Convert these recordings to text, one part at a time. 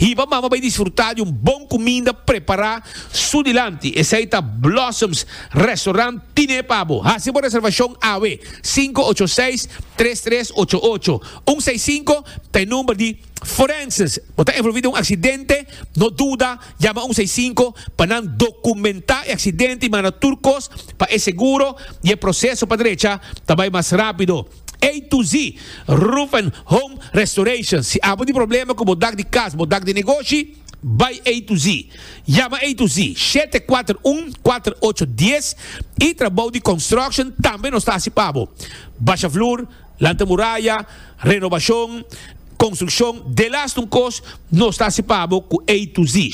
E vamos desfrutar de bom comida preparar sudilante. Esse aí tá Blossoms Restaurant Tine Pabo. Assim por reservação AW 586-3388 165 tem número de forenses. Você envolvido em acidente, não duda, llama 165 para documentar o acidente e mandar turcos para o seguro e o processo para direita também mais rápido. A to Z Roof and Home Restoration. Se há algum problema com o modak de casa, modak de negócio, vai A to Z. Llama A to Z 741-4810 e trabalho de construction também não está acessível. Baixa flor, lanta muralha, renovação, construção de las tuncos não está acessível com A to Z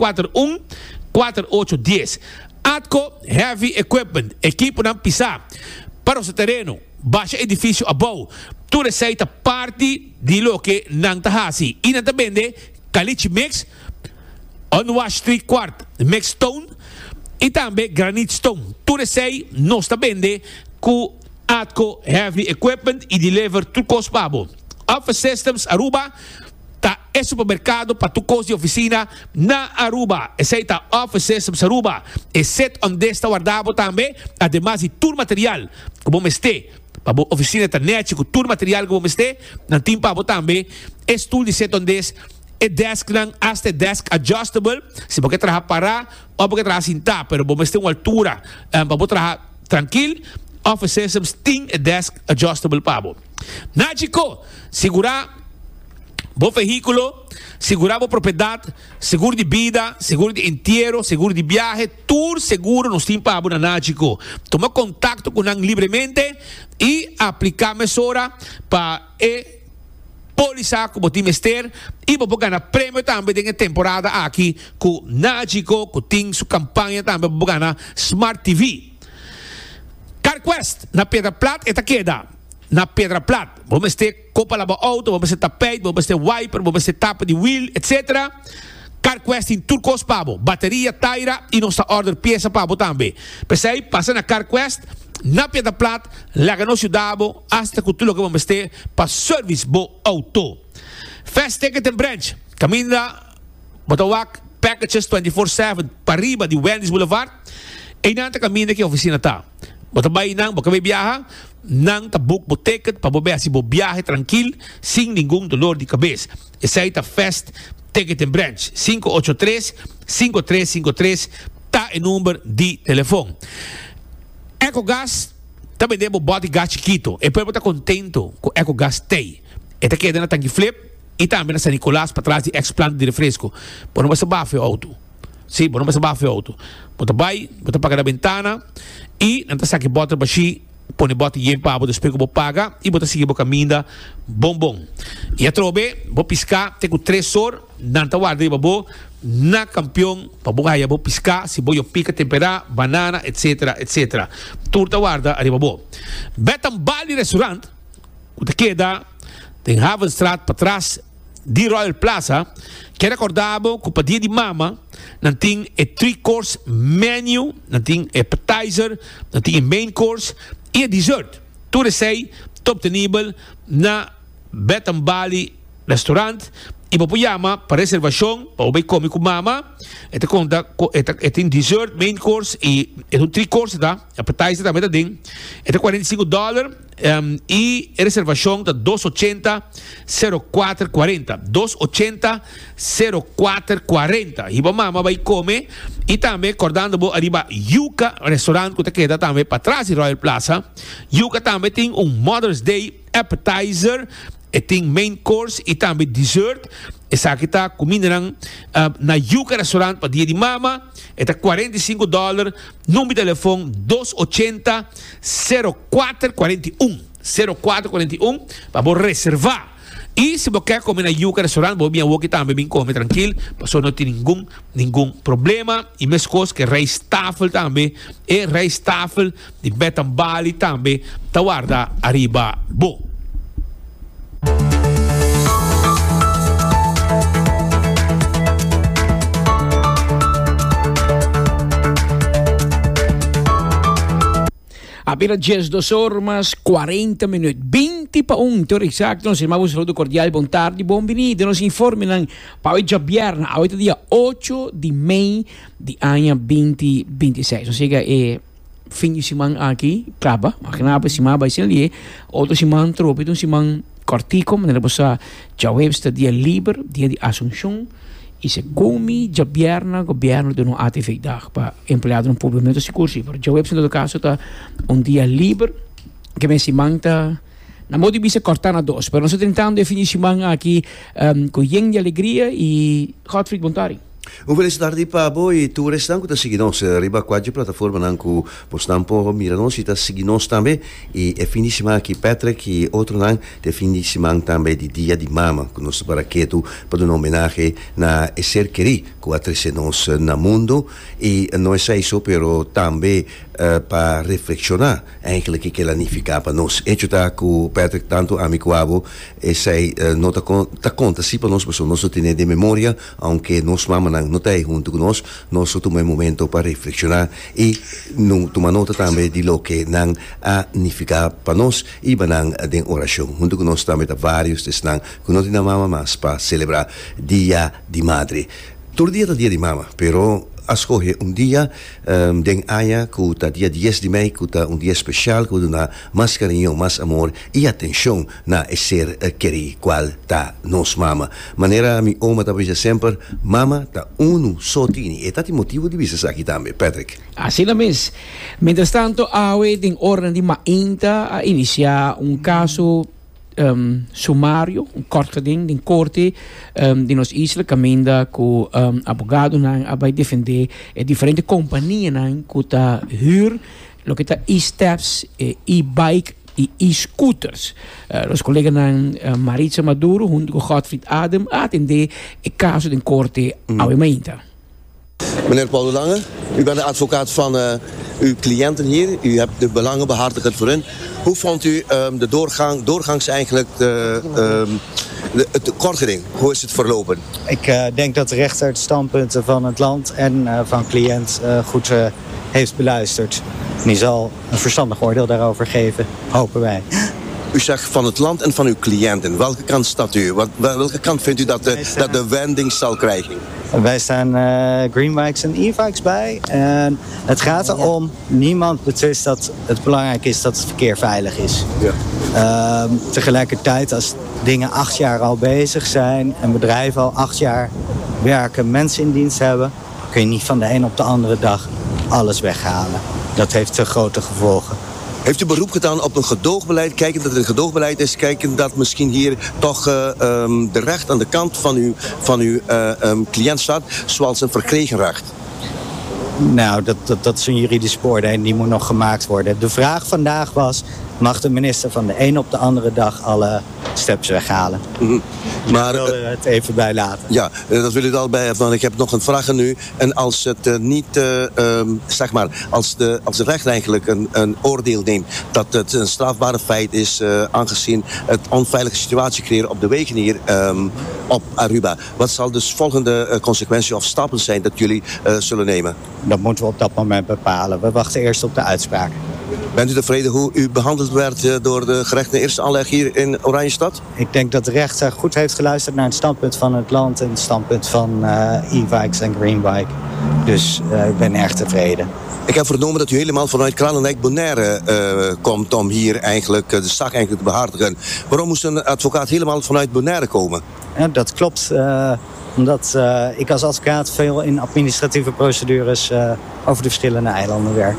741-4810. Atco Heavy Equipment, equipo não pisar para o seu terreno. Baixa edifício above. Tu receita parte de lo que não está assim. E não te vende caliche mix, unwashed 3/4 mix stone e também granite stone. Tu receita não está vende com Atco Heavy Equipment e deliver tu cospabo. Office Systems Aruba tá é supermercado para tu coisa de oficina na Aruba. Esse tá Office Systems Aruba. E set onde está guardado também, además de tur material, como este. Para a oficina da net, com todo material como este, não tem para também, estudo de set onde é desk lang, hasta desk adjustable, se você trabalhar para, ou você trabalhar sentar, pero você tem uma altura, para você trabalhar tranquilo, Office Systems tem desk adjustable para você. Nático, segurar o veículo, segurar a propriedade, seguro de vida, seguro de entierro, seguro de viagem, tudo seguro nos tem para na Nático. Toma contato com nós livremente e aplicar a mesura para polícia como time Ester e para ganhar prêmio também na temporada aqui com Nático, que tem sua campanha também para ganhar Smart TV. CarQuest, na Pedra Plata, esta queda. Na Pedra Plata, vamos ter copa lavar auto, vamos ter tapete, vamos ter wiper, vamos ter tapa de wheel, etc. CarQuest em turcos pabo, bateria, taira e nossa order peça pabo também. Pensei, passa na CarQuest, na Pedra Plata, lá no cidade, hasta que tudo que vamos ter para service bo auto. Fast Ticket and Branch, caminha, botawak, packages 24/7 para riba de Wendy's Boulevard, e nanta caminha que a oficina tá. Botabay nang, baka may biyaha, nang tabuk mo ticket, pababaya si bo biyahe tranquil, sin ningún dolor de cabeça. Essa aí tá Fast Ticket and Branch, 583-5353, tá em número de telefone. EcoGas, também demo body gas chiquito, e pode estar contento com EcoGas Tay. Esta queda na tanque flip, e também na San Nicolás, para trás de ex-plant de refresco. Por não se bafe o auto. Sim, por não se bafe o auto. Bota vai, bota pagar a ventana, e não está que bota baixi, põe bota e para o despejo vou pagar e bota seguir o caminho bom. E a trobe, vou piscar, tenho 3 horas, não está guarda vou na campeão, para vou piscar, se vou pica temperar, banana, etc. Turta guarda arriba vou. Betam Bali Restaurant, o que queda tem Havenstraat para trás de Royal Plaza, que recordava que o dia de mama não tem 3-course menu, não tem appetizer, não tem main course e dessert. Tudo isso aí top disponível na Betam Bali Restaurant e você chama para reservação para você comer com mama. Tem dessert, main course e é um 3-course, tá? Appetizer também tem. É $45 e a reservação da 280-0440. 280-0440. E a mama vai comer e também acordando vou arriba Yuca Restaurant que queda também para trás de Royal Plaza. Yuca também tem Mother's Day appetizer. E tem main course e também dessert. Essa aqui está comida na Yuca Restaurant para dia de mama. Está $45. Número de telefone 280-0441. 0441 para você reservar. E se você quer comer na Yuca Restaurant, você vem aqui também comer tranquilo. Para não ter nenhum problema. E mesmo coisa que Reis Tafel também. E Reis Tafel de Betam Bali também. Está guarda arriba. Bom. Apenas 2 horas, 40 minutos. 20 tipo un teor exacto, nos llamamos un saludo cordial, buon tardi, buon venite, nos informan para hoy viernes, hoy día 8 de maio de año 2026. O sea que fin de semana aqui, claro, imagina semana vai ser ali, outro semana trope, um semana cortico, mas depois já webster dia livre, dia de Assunção, e se come já governo de uma atividade para empregado no público security, mas já webster no caso tá dia livre, que me semana tá na modo de bisa cortar na dos, mas nós tentando de fin de semana aqui com de alegria e Godfried Bontari. Un felicitare Pabo e tu restanco da seguinos riba qua piattaforma nanku postampo miranos ita seguinos tambe e finissima aqui Patrick e outro nan de finissima tambe di dia di mama con nostro paraqueto per un homenagem na ser queri com atresenos na mundo e não é só pero tambe para reflexionar eigenlijk que ela nifica para nós e tá com Patrick tanto amigo abo e sei nota conta se para nós pessoas nós temos de memória aunque nós mama não está junto conosco, nós tomamos um momento para reflexionar e tomar nota também de lo que não significa para nós e para a oração. Junto conosco também há vários que estão com nós na mama, mas para celebrar Dia de Madre. Todo dia é Dia de Mama, pero escolhe dia den aia que tá dia 10 de maio que tá dia especial que dá mais carinho, mais amor e atenção na ser querido qual tá nos mama. Maneira mi oma tá dizer sempre mama tá só tini e tá motivo de visita aqui também, Patrick. Assim é mesmo. Mientras tanto, a den ordem de mainta a iniciar caso sumário, kort geding, den corte de nos isla caminda com abogado vai defender diferentes companhias que tá huur, lo que tá e-steps, e-bike e e-scooters. Os colegas Maritza Maduro junto com Godfried Adam atender het caso den corte ao mainta. Meneer Paul de Lange, u bent de advocaat van uw cliënten hier. U hebt de belangen behartigd voor hen. Hoe vond u de doorgangs eigenlijk het kortgeding? Hoe is het verlopen? Ik denk dat de rechter het standpunten van het land en van cliënt goed heeft beluisterd. En die zal een verstandig oordeel daarover geven, hopen wij. U zegt van het land en van uw cliënten. Welke kant staat u? Welke kant vindt u dat de wending zal krijgen? Wij staan greenbikes en e-bikes bij. En het gaat erom, niemand betwist dat het belangrijk is dat het verkeer veilig is. Ja. Tegelijkertijd, als dingen 8 jaar al bezig zijn en bedrijven al 8 jaar werken, mensen in dienst hebben, kun je niet van de een op de andere dag alles weghalen. Dat heeft te grote gevolgen. Heeft u beroep gedaan op een gedoogbeleid? Kijken dat het een gedoogbeleid is. Kijken dat misschien hier toch de recht aan de kant van uw cliënt staat. Zoals een verkregen recht. Nou, dat is een juridisch oordeel. Die moet nog gemaakt worden. De vraag vandaag was, mag de minister van de een op de andere dag alle steps weghalen? Maar ik wil er het even bij laten. Ja, dat wil ik al bij hebben. Ik heb nog een vraag aan u. En als het niet, zeg maar, als de recht eigenlijk een oordeel neemt dat het een strafbare feit is, aangezien het onveilige situatie creëren op de wegen hier op Aruba. Wat zal dus volgende consequentie of stappen zijn dat jullie zullen nemen? Dat moeten we op dat moment bepalen. We wachten eerst op de uitspraak. Bent u tevreden hoe u behandeld werd door de gerechte eerste aanleg hier in Oranjestad? Ik denk dat de rechter goed heeft geluisterd naar het standpunt van het land en het standpunt van e-bikes en greenbike. Dus ik ben erg tevreden. Ik heb vernomen dat u helemaal vanuit Kralendijk Bonaire komt om hier eigenlijk de zaak eigenlijk te behartigen. Waarom moest een advocaat helemaal vanuit Bonaire komen? Ja, dat klopt. Omdat ik als advocaat veel in administratieve procedures over de verschillende eilanden werk.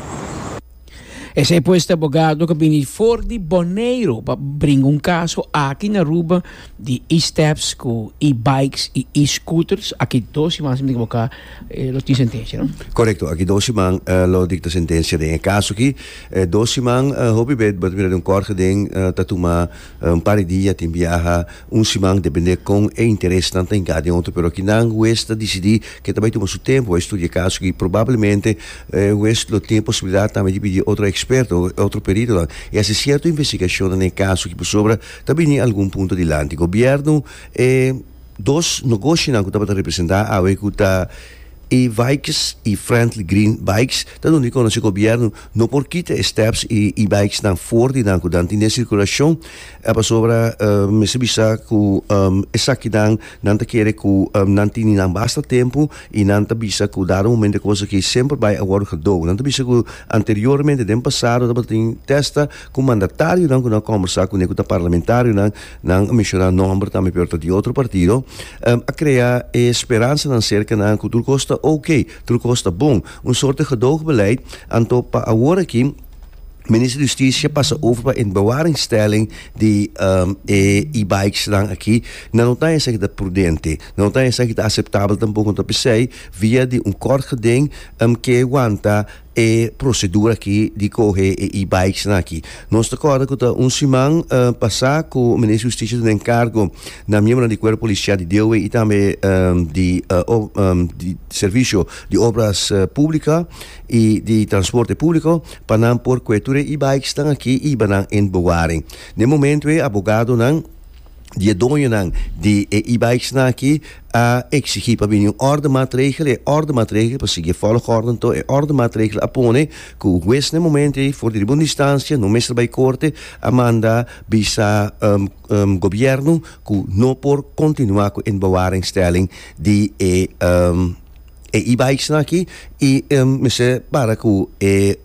Esse puesto abogado que vem for de Bonaire para brincar caso aqui na Aruba de e-steps, e-bikes e e-scooters. Aqui 12 maanden me equivocar lo di sentenza, no? Correcto, aqui 12 maanden lo dicta sentenza de caso aqui 12 maanden hobby bet un corte ding tatuma un par de dias tem viaja simang depende com interesse tanto em cada outro pero que não cuesta decidir que também toma seu tempo estudar caso que provavelmente lo tem possibilidade também de pedir outro experto, outro perito e essa certa investigação no caso que sobra também em algum ponto de lante governo dos negócios não que está representar a que está e-bikes e friendly green bikes, dat doen die kon als governo no por quita steps e-bikes dan voor die dan kudan in circulação apa sobra me se bisa ku esaki dan nanta kere ku nanti ni nan basta tempo e nanta bisa ku dar um momento coisa que sempre vai agora gedoog nanta bisa ku anteriormente den passado dat in testa ku mandatário dan ku na conversar com o parlamentário nan mencionar nombre também perto de outro partido a criar esperança dan cerca nan ku costa ok, tudo costa bom. Soort gedoogbeleid. En top agora aqui, minister de Justiça passa over para een bewaringstelling die e-bikes dan aqui. Não tem essa que prudente, não tem essa que aceitável tampouco para PC via de kort geding que aguanta procedura aqui de correr e-bikes aqui. Nós estamos com semana passar com o ministro de Justiça do encargo na membro do corpo policial de Deue e também de serviço de obras públicas e de transporte público para não por cobertura e-bikes estão aqui e banang em bewaring. No momento é abogado não die donen die e-bikes na aqui a exigir para vir orde maatregelen para seguir volgorde to orde maatregelen apone que o juez no momento voor de tribuna instância no mestre bij corte amanda bisa governo que não por continuar com em bewaringstelling die e-bikes na aqui e me para que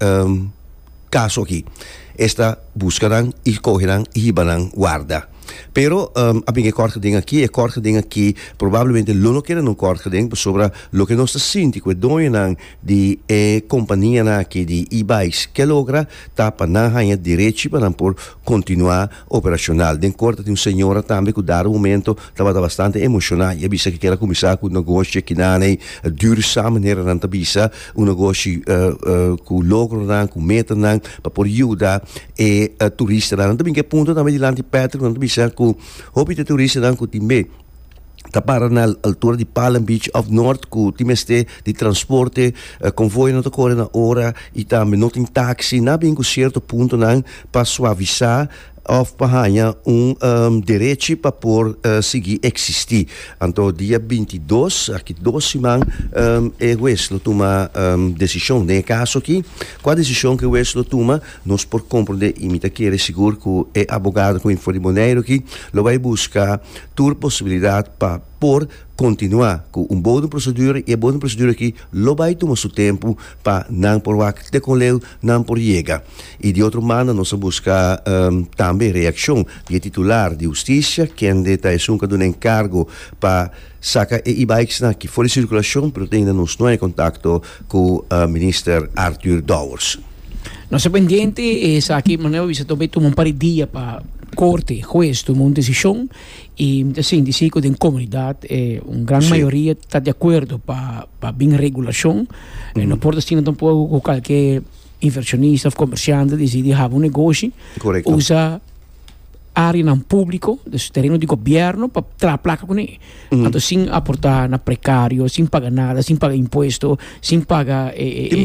caso aqui esta buscarão e cogerão e banang guarda. Pero abbiamo qualche ding aqui probabilmente non che non qualche ding sopra lo che nostra sinti que doinan di compagnia aqui di e-bikes che logra tapa na hanya diretti para por continuar operacional den corta di un signora tambe que dar un momento estava bastante emocional e bisa che era começar com negócio que nane duurzame maneira dan tabisa un negócio com logro dan com meta dan para por aiuta turista dan também que punto também di lanti Patrick dan bisa ku hopi de turista dan ku timbe tapara na altura di Palm Beach of North ku timeste di transporte convoio no corre na ora e também not in taxi na bem ku certo punto nan para suavizar of pahanha direito para por seguir existir. Então dia 22 aqui 2 semanas é o toma decisão de caso aqui. Qual a decisão que o toma nós por compreender e me querer seguro que é abogado com informação aqui lo vai buscar toda possibilidade para por continuar com boa procedura e a boa procedura aqui lo vai tomar seu tempo para não por wak de coleu não por chega e de outra maneira nós buscar também reação de titular de justiça que ande tá sunca do encargo para saca e-bikes aqui fora de circulação pero ainda não é contato com o ministro Arthur Dowers. Nossa pendiente é aqui maneira você também toma um par de dias para corte, juez tomou uma decisão e assim, diz que em comunidade uma grande maioria está de acordo para bem regulação não pode assim tampouco qualquer inversionista ou comerciante decide fazer um negócio usa área não público desse terreno de governo para tra placa com ele então sem aportar na precário sem pagar nada sem pagar imposto sem pagar die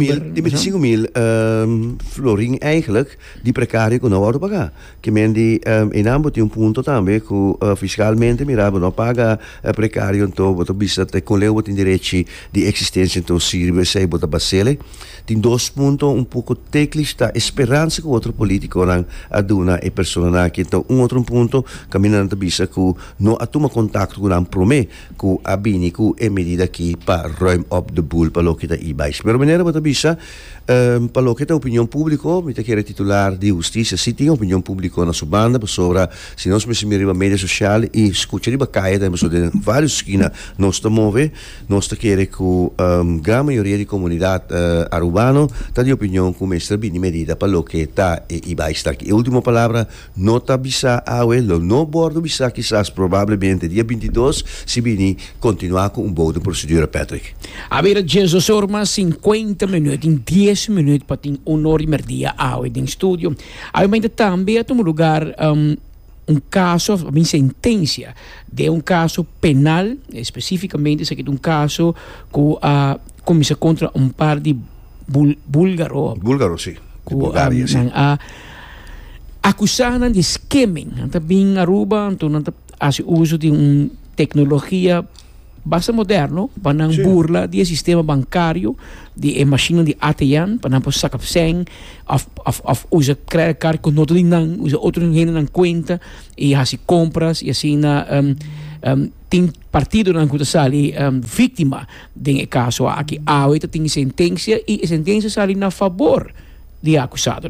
25.000 florin eigenlijk die precario que não pode pagar que men die in ambos tem ponto também que fiscalmente mirava não paga precario então bota bisa te coleu bota direito de existência então sirve sei bota basele tem 2 pontos pouco teclista esperança que outro político não aduna e persona que então outro ponto caminhando bisa que não atuma contato com promê que a bini que é medida aqui para ruim up the bull para o que está e-bikes pero maneira bota bisa para o que está opinião pública me te quer titular de justiça se tem opinião pública na sua banda sobre se nós me riba mídia social e escuta riba caia temos de vários esquina nós te move nós te quer que grande maioria de comunidade urbano está de opinião com mestre bini medida para o que está e-bikes aqui. A última palavra não está bisa lo no bordo bisa quizás provavelmente dia 22 se bini continuar com boa procedura Patrick. A ver Jesus orma 50 minutos em 10 minutos para ter hora e meia em estúdio. Aí ainda também a lugar caso, uma sentença de caso penal, especificamente isso aqui é caso que começa contra par de búlgaro, sim. Bulgária, sim. Acusaram de scamming, também Aruba, então faz uso de tecnologia basta moderno, para burla do sistema bancário, de machine de ATM, para não sacar sem, usa credit card com nota de não, usa outro dinheiro na conta, e assim compras, e assim tem partido na conta sali vítima de caso aqui, hoje tem sentença, e a sentença sali na favor de acusado.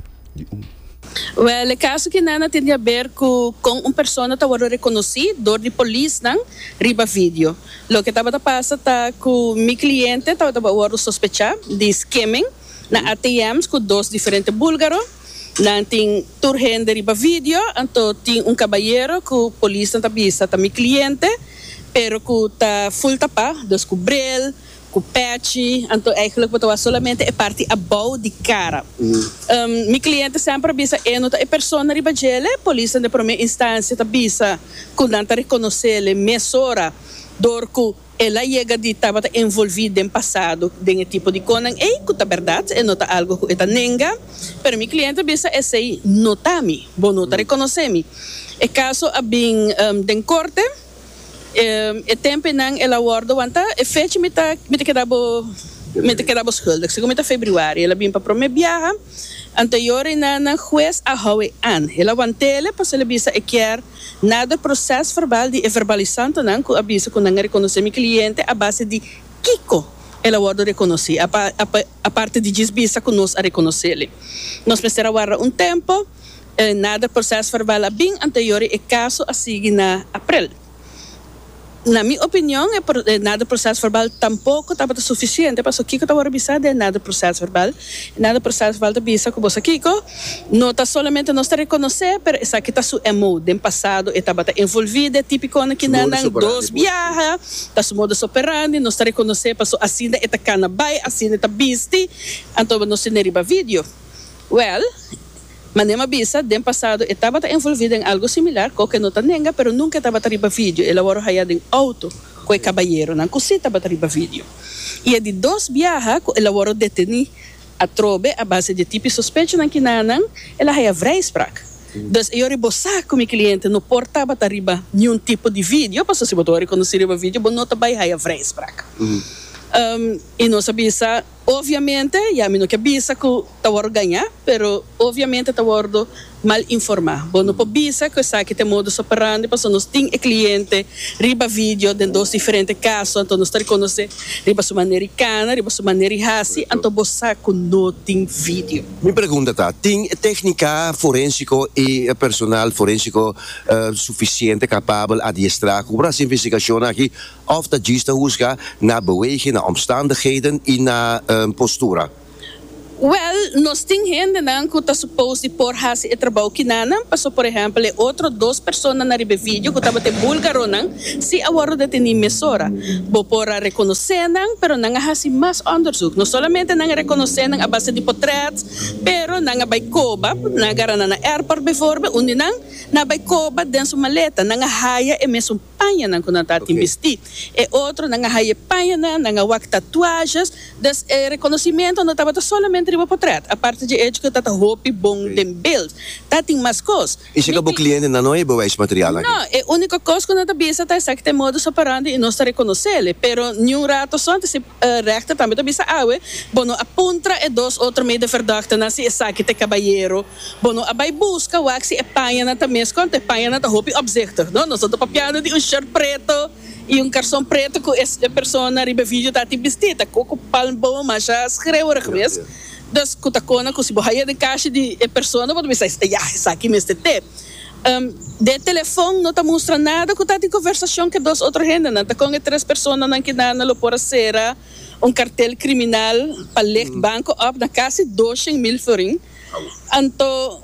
Well, o caso que nana tem a ver com uma pessoa que estava reconhecida de polícia riba vídeo. Lo que estava passando com meu cliente estava sospechar de scamming na ATMs com dois diferentes búlgaros. Não tem turgente riba vídeo, então tem caballeiro que a polícia está vista meu cliente, pero que está full tapa, descobriu com patch, então eigenlijk wat was solamente a parte above de cara. Meu cliente sempre bisa nota a pessoa riba gele, polícia de primeira instância tá bisa quando anta reconhecer mesora dor que ela chega de estava envolvida em passado de tipo de coisa que tá verdade é nota algo que está nenga, pero meu cliente bisa esse notami, bom nota reconhecer me. É caso a bem den corte e tempo não ela guarda wanta e fecha me quedava schuldig segundo februário ela vem para primeira viagem anterior na juez a Hawaii an ela wantele para ela bisa e quer nada processo verbal de verbalizando não que avisa com não reconhecer meu cliente a base de Kiko ela guarda reconhecer a parte de desbisa que nós a reconhecer nós precisamos guardar tempo nada processo verbal bem anterior e caso a seguir na abril. Na minha opinião, nada processo verbal tampouco estava suficiente, porque o Kiko estava revisado de nada processo verbal. Nada processo verbal de bisa com você, Kiko. Não está solamente não está reconhecer, mas essa aqui está su emo, do passado, estava envolvida, típico que não dois viaja, está su modus operandi, não está reconhecer, porque assim está canabai, assim está bisti, então não se neriba vídeo. Well, mas nem bisa, do passado, estava envolvida em algo similar, que não está nenga, mas nunca estava riba vídeo. Ela era haiada em auto com o caballeiro, não que estava riba vídeo. E é de dois viajes, ela era detenida a trobe, a base de tipo suspeito na quinanan, ela haia vrijspraak. Dus eu rebossar com o meu cliente, não portava riba nenhum tipo de vídeo, porque se você reconhecer riba vídeo, não está bem haia vrijspraak. E não sabia, obviamente, já me não que bisa que tawar ganhar, pero obviamente tawar mal informar. Bom, não pode bisa que sabe que tem modus operandi, porque nós tem cliente riba vídeo de dois diferentes casos, então nós reconhecer riba sua americana, riba sua maneira hasi, então você que não tem vídeo. Me pergunta tem técnica forensico e personal forensico suficiente capaz adiestrar com a investigação aqui of de juiste hoesga na beweging, na omstandigheden en na postura? Well, nós temos gente que está suposto de pôr hasi e trabalho que não, passou por exemplo, outras duas pessoas na riba vídeo que estava te búlgaro não, se agora de ter mesora, vou pôr a reconhecer não, pero não hasi mais onderzoek, não somente não reconhecer não a base de portretos, pero não vai coba, não agora na airport bijvoorbeeld, onde não vai coba dentro da maleta, não haia e mesmo panha não quando está investir, e outro não haia panha não wak tatuagens, des reconhecimento não estava solamente riba portret, a parte de ética está roupa bom de build, tá tem mais coisas. E chega o cliente não é bom esse material aqui? Não, é a única coisa que não está bisa tá essa que tem modus operandi e não está reconhecê-lo, pero nenhum rato só se rechter também tá bisa awe, bono apunta e dois outros meio de verdachte na se essa que tem caballeiro, bono abai busca o axi e panha na também conta panha na tá roupa objector, não, nós estamos papiando de shirt preto e cartão preto que essa pessoa na riba vídeo tá te vestida, com palmo mas já escreveu mesmo. Dus kutakona ko si bohaya de caixa de persona pode pensar essa aqui me este de telefone não tá mostrando nada que tá de conversação que dois outros gente não tá com três pessoas não que não lo por ser cartel criminal para legt banco op na casa 200.000 forinhos então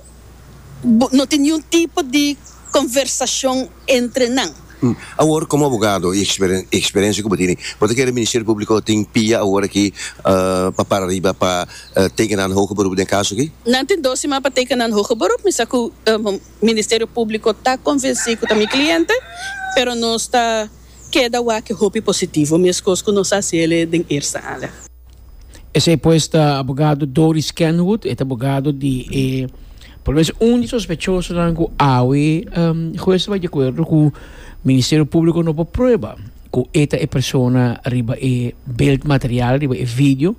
não tem nenhum tipo de conversação entre não. Agora, como advogado e experiência que você tem, pode querer o Ministério Público tem pia agora aqui para arriba para tekenar hoger beroep no caso aqui? Não tem doce para tekenar hoger beroep, mas o Ministério Público está convencido com o meu cliente, pero não está queda o que hope positivo, mesmo que não se ele den eerste aanleg. Esse é posto advogado Doris Kenwood, é advogado de por menos dos sospechosos que awe juez vai de acordo com o Ministério Público não pode prova com esta persona riba e beeldmaterial, riba e vídeo,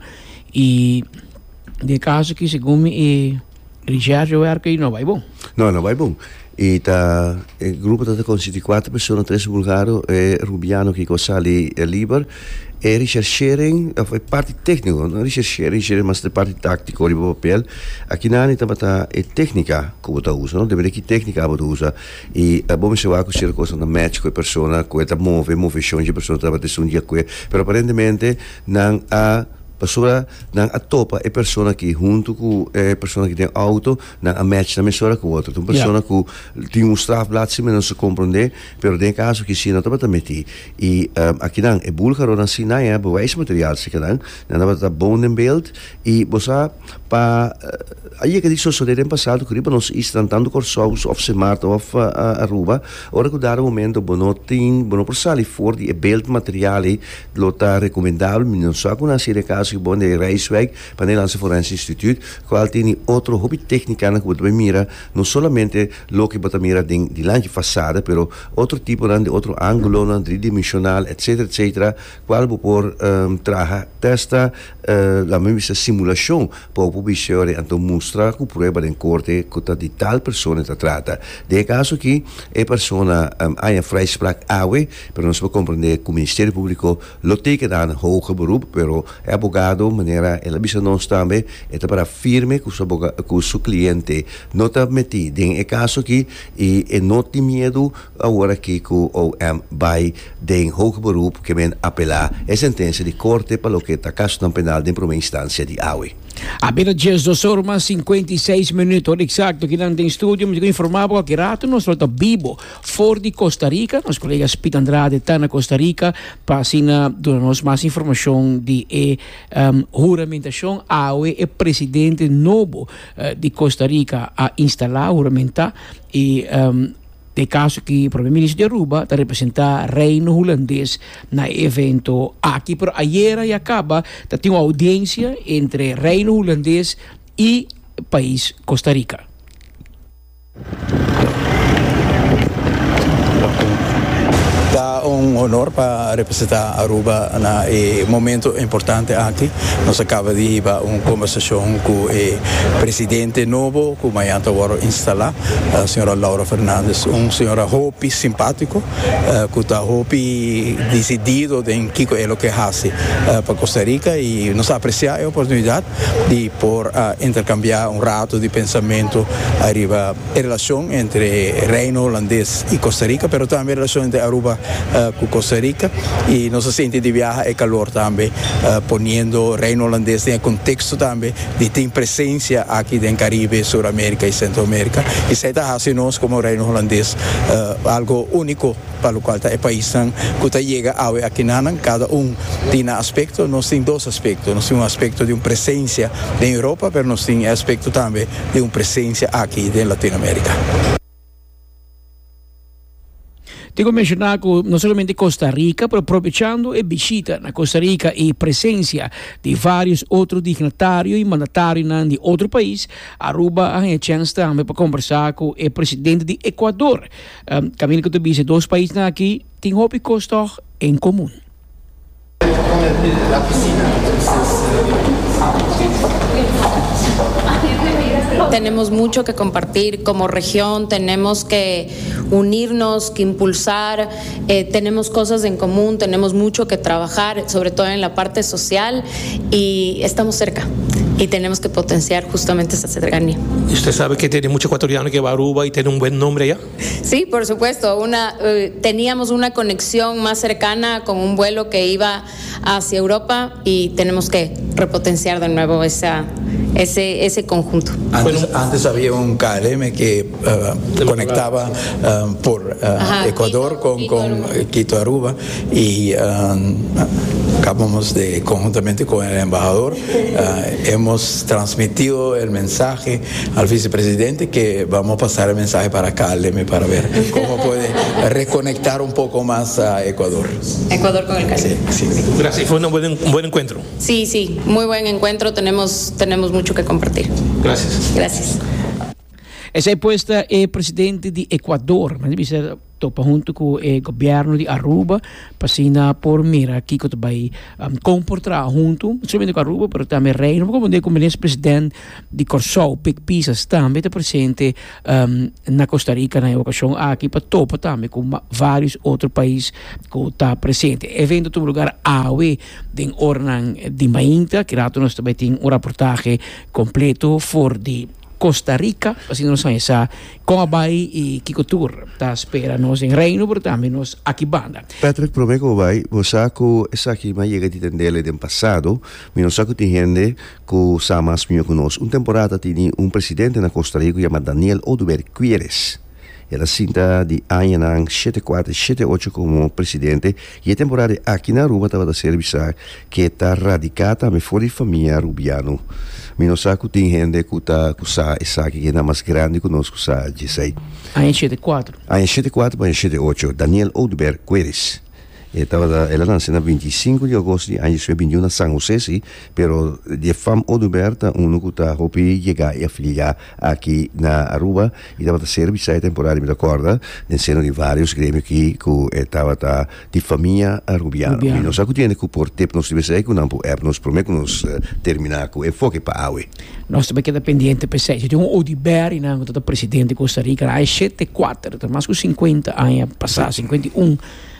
e de caso que segundo me Richard que não vai bom. Não vai bom. E o grupo está com 4 pessoas, 3 bulgaros e rubiano que ali liber e ricercherem, é parte técnica, não ricercherem, mas é parte tática, o papel. Aqui na Anitta é técnica que você usa, não? Deve que técnica você usa. E bom se vai com coisa na match com a pessoa, com a move chão de pessoa trabalha um dia com, pero aparentemente não há pessoa não atopa é pessoa que junto com a pessoa que tem auto não a match na mesma com outra então pessoa que tem strafblad se não se compreende pero tem caso que sim não está também e aqui não é búlgaro não se não é bewijsmateriaal se não está bom em beeld e você para aí que disse só no passado que nós estamos tentando corsos of Semart of Aruba ora que dar um momento bonotin bono por sali for die beeldmateriaal lo tá recomendável não só com a série caso que bom de Rijswijk para o Nederlandse Forense Instituut qual tem outro hobby técnica que você mira não somente lo que você mira de lanche façada pero outro tipo de outro ângulo tridimensional etc qual por traja testa la mesma simulação para publicare então mostrar com prova em corte que de tal pessoa se trata de caso que a pessoa há vrijspraak awe pero não se pode compreender que o Ministério Público lo tem que dar hoger beroep pero é abogado maneira ela bisa nós também é para firme com o seu cliente não está metido em caso que e não tem medo agora que o OM vai de hoger beroep que vem apelar a sentença de corte para o que está caso penal de primeira instância de awe. Abbiamo 2 ore e 56 minuti, esatto, che in studio mi informavo che rato non stato vivo fuori di Costa Rica, nostro collega Spit Andrade sta in Costa Rica, passina donarnos más informazione di juramentazione AUE e presidente nuovo di Costa Rica a installare juramenta e de caso que o primeiro-ministro de Aruba está representar reino holandês na evento aqui, pero ayer e acaba está tendo uma audiência entre reino holandês e país Costa Rica. Dá honor para representar Aruba na momento importante aqui. Nós acaba de ir a uma conversação com o presidente novo, que amanhã agora instalar, a senhora Laura Fernandes, senhora Hopi simpático, que está Hopi decidido em que é o que faz para Costa Rica e nós apreciamos a oportunidade de por intercambiar rato de pensamento arriba a relação entre reino holandês e Costa Rica, pero também a relação entre Aruba com Costa Rica e nosso centro de viagem é calor também, ponendo reino holandês em contexto também de ter presença aqui no Caribe, Sul-América e Centro-América e se está fazendo nós como reino holandês algo único para o qual é país que chega aqui nanan cada tem aspecto, nós tem 2 aspectos, nós tem aspecto de uma presença na Europa, mas nós tem aspecto também de uma presença aqui na Latinoamérica. Tengo mencionado non solamente Costa Rica, pero aprovechando e visita na Costa Rica e presença de vários outros dignatários e mandatários de outro país, Aruba a chance também para conversar com o presidente de Equador. Camilo que tu disse, 2 países aqui têm hobby costa em comum. Tenemos mucho que compartir como región, tenemos que unirnos, que impulsar, tenemos cosas en común, tenemos mucho que trabajar, sobre todo en la parte social, y estamos cerca y tenemos que potenciar justamente esa cercanía. ¿Y usted sabe que tiene muchos ecuatorianos que va a Aruba y tiene un buen nombre allá? Sí, por supuesto. Teníamos una conexión más cercana con un vuelo que iba hacia Europa y tenemos que repotenciar de nuevo ese conjunto. Antes había un KLM que conectaba por Ecuador con Quito Aruba y acabamos de conjuntamente con el embajador hemos transmitido el mensaje al vicepresidente que vamos a pasar el mensaje para KLM para ver cómo puede reconectar un poco más a Ecuador. Ecuador con el KLM. Sí. Gracias, fue un buen encuentro. Sí, muy buen encuentro, tenemos mucho que compartir. Gracias. Essa é posta é presidente de Equador, mas topa junto com o governo de Aruba, passina por mira aqui que vai comportar junto, não somente com Aruba, mas também Reino, como de conveniência presidente de Corsol, Pic Pisas também está presente na Costa Rica na ocasião aqui para topa também com vários outros países que está presente. Evento todo lugar AUE de Ornan de Mainta, que rato nós também tem reportagem completo for de Costa Rica, assim nós vamos com a Bahia e Kiko Tour, tá espera nós em Reino, mas também nós aqui banda. Patrick, prometo que vai, você essa aqui mais chega de entender do passado, mas nós saco tem gente que sabe mais melhor que nós. Uma temporada tinha presidente na Costa Rica chamado Daniel Oduber Quieres. Ela sinta de ano 74, 78 como presidente e a temporada aqui na Aruba estava a serviçar que está radicada me fora de família rubiano. Mas não sabe que tem gente que está essa aqui que é mais grande que nós que está disse. Ano 74. Ano 74 para 78, Daniel Oduber Queires. Ela nasceu na 25 de agosto de ano 21 na San José, sim, pero de fam Oduberta, que está a chegar e afiliar aqui na Aruba e estava a serviçar temporário, me recorda, dentro de vários grêmios que estava de família arubiana. E nós acudimos que por tempo nós tivemos que nós prometemos terminar com o enfoque para a AUE. Nós também queda pendente para ser. Tem Oduber e não está presidente de Costa Rica, há 74, mais que 50 anos passados, 51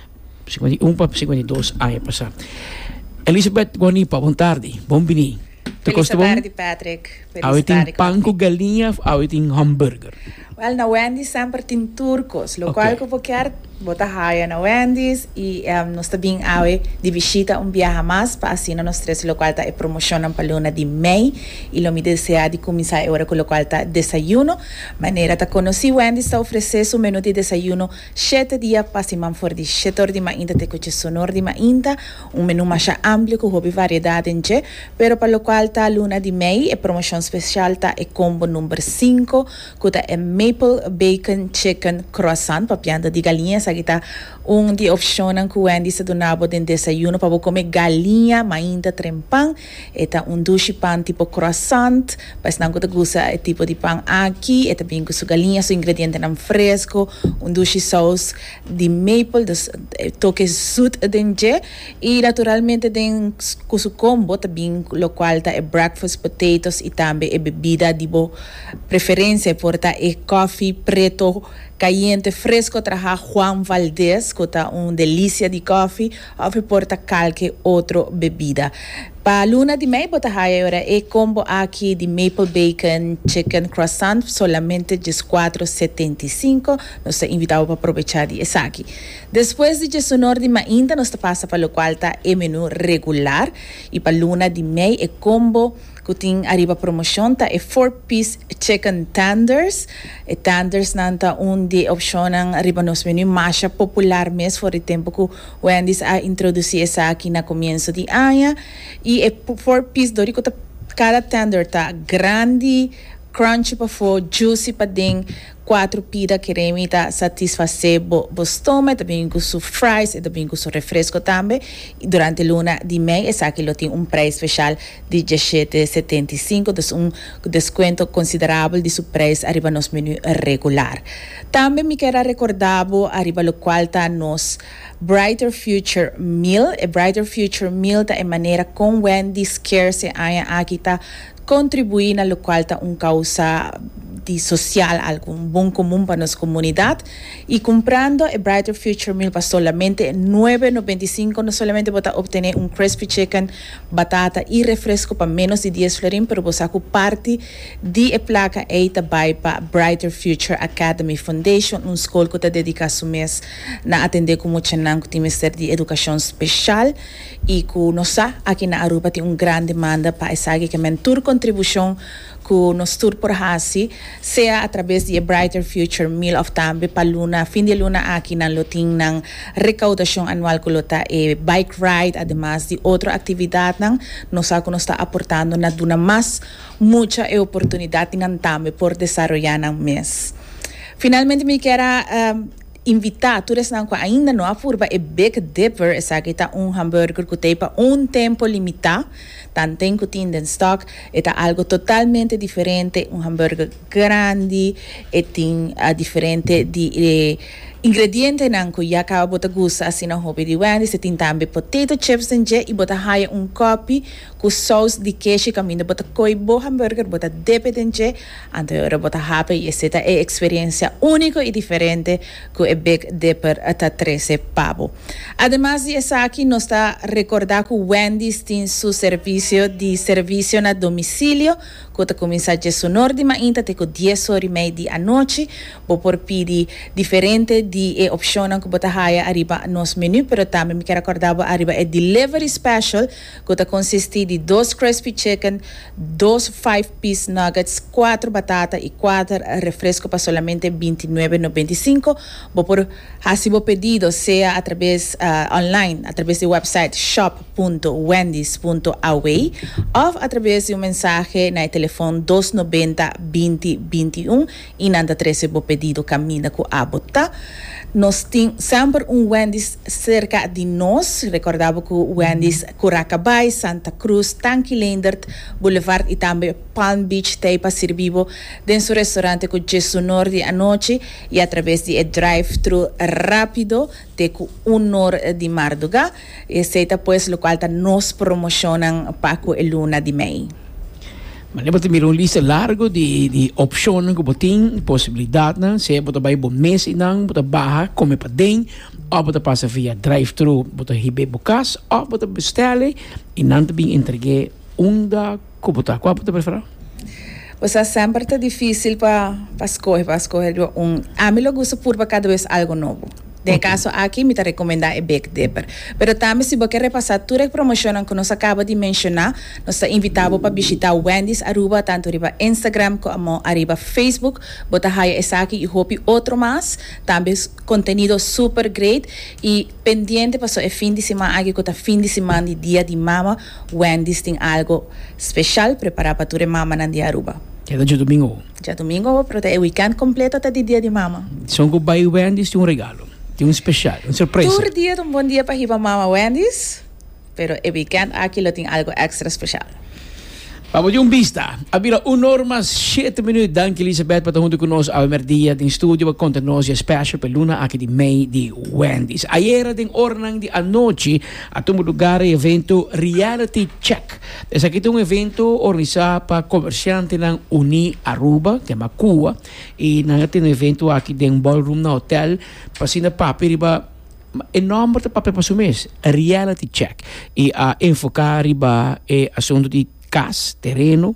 para 52 anos passar. Elizabeth Guanipa, boa tarde, bom venir. Feliz tarde, Patrick. Feliz tarde. Pão com galinha, ou tem hambúrguer? Well, na Wendy's sempre tem turcos, lo qual que quer botar raia na Wendy's e nós também de visita viaje mais para assim nós três lo qual está promocionando para luna de May e lo me desea de começar agora com lo qual está desayuno, maneira tá conheci Wendy's está oferecer su menu de desayuno 7 dias para si man for de 7 horas de mainta te coche sonor de mainta, menu mais amplo com hobby variedade em je, pero para lo qual está luna de May e promoção especial está e combo número 5 que está maple bacon chicken croissant papiando de galinha sa kita de opção que Wendy se donava de desayuno para comer galinha mainta trempang eta dushi pan tipo croissant mas não que gusta e tipo de pão aqui eta bem com su galinha su ingrediente não fresco dushi sauce de maple dos toque zoet denje e naturalmente den com su combo também lo qual tá breakfast potatoes e também bebida de bo preferência porta coffee preto caliente fresco traja Juan Valdez que está delícia de coffee ou porta qualquer outra bebida. Para luna de May bota agora combo aqui de maple bacon chicken croissant solamente de 4,75. Nós te invitamos para aproveitar de essa aqui. Depois de sonor de mainda nós te passa para o qual está o menu regular e para luna de May combo que tem arriba promoção tá 4-piece chicken tenders. E tenders nanta de opção arriba nos menu mais popular mesmo for o tempo que Wendy's a introduzir essa aqui na começo de ano e 4-piece dorico tá cada tender tá grande crunchy para for juicy para ding 4 pida que remita satisfazer bo estômago, também com su fries e também com su refresco também. E durante a luna de May, essa aqui tem preço especial de 17,75, então desconto considerável de su preço arriba nos menu regular. Também me quero recordar arriba lo qual está nos Brighter Future Meal. E Brighter Future Meal tá em maneira com Wendy's Care se aqui tá contribuir na lo qual está causa de social, algo bom comum para nossa comunidade e comprando a Brighter Future Meal para solamente $9.95 não solamente você obter crispy chicken, batata e refresco para menos de 10 florin, pero você com parte de placa eita vai para Brighter Future Academy Foundation, escola que está dedicada a mês na atender como chanang que tem ministério de educação especial e que nós aqui na Aruba tem grande demanda para essa que mentor contribuição que nos tur por hasi sea a través de Brighter Future Meal of também para luna fim de luna aqui na loting ng recaudação anual que lota bike ride además de outra atividade nos está aportando na duna mais muita oportunidade ng também por desarrollar ng mês. Finalmente me quero invitar todos que ainda não apurba Big Dipper, essa aqui tá hambúrguer que tem para tempo limitado, tanto que tem em stock, é algo totalmente diferente, hambúrguer grande, e tem diferente de ingrediente nanku ya ka bota gusta assim na hobby de Wendy's se tem também potato chips e bota haya copo com sauce de queijo caminho bota bo hambúrguer bota dependente anterior bota happy e esta é experiência única e diferente que o Big Dipper até 13 pavo. Además de essa aqui nós está recordar que o Wendy's tem seu serviço na domicílio que começa de sonor de manhã até com 10 horas e meia da noite vou por pedir diferente de opção que bota haya arriba nos menu pero também me quero recordar arriba é delivery special que consiste de 2 crispy chicken 2 5-piece nuggets 4 batata e 4 refresco para solamente $29.95 vou por recibo pedido seja através online através do website shop.wendys.away ou através de mensagem na telefone 290-2021 e nada 13 vou pedido caminha com a bota. Nós temos sempre Wendy's cerca de nós. Recordava que o Wendy's Curacabay, Santa Cruz, Tanquilendert, Boulevard e também Palm Beach tem para servir dentro do restaurante com Jesus Norte à noite e através de drive-thru rápido tem com 1 hora de madrugada. E seita pois local que nós promocionam para a luna de Mei. Mas lembra-te, mira lista largo de opções que você tem, possibilidade, né? Se você vai bom mês e não, você barra, come para dentro, ou você passa via drive-thru, você ribe bocas, ou você bestele e não também entregue da computador. Qual você prefere? Você sempre está difícil para escolher a mim eu gosto por cada vez algo novo. De caso aqui, me recomendar Big Dipper. Pero também, se você quer repassar toda a promoção que nós acaba de mencionar, nós está invitado para visitar Wendy's Aruba, tanto arriba Instagram como arriba Facebook. Bota haya essa aqui e hope outro mais. Também conteúdo super great. E pendiente para o fim de semana, aqui que é fim de semana de dia de mama, Wendy's tem algo especial preparado para toda mama na dia Aruba. Já é domingo. Já domingo, pero é o weekend completo até de dia de mama. São que vai Wendy's tem regalo. Tem especial, surpresa. Todo dia bom dia para ir para Mama Wendy's, pero el weekend aqui tem algo extra especial. Vamos de vista. Abira 1 hora mais 7 minutos. Dank Elisabeth para junto conosco ao merdia em estúdio para contar nós especial para luna aqui de May de Wendy's. Ayer den ornang de anoche a todo lugar evento Reality Check. Esse aqui é evento organizado para comerciantes na Uni Aruba, que é Macua, e nós temos evento aqui den ballroom na hotel para sina papi riba enorme de papel para o mês. Reality Check e a enfocar riba é assunto de casa, terreno,